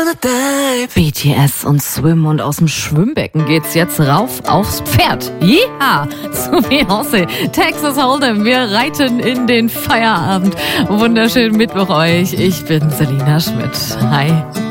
BTS und Swim und aus dem Schwimmbecken geht's jetzt rauf aufs Pferd. Ja, zu Beyoncé. Texas Hold'em. Wir reiten in den Feierabend. Wunderschönen Mittwoch euch. Ich bin Selina Schmidt. Hi.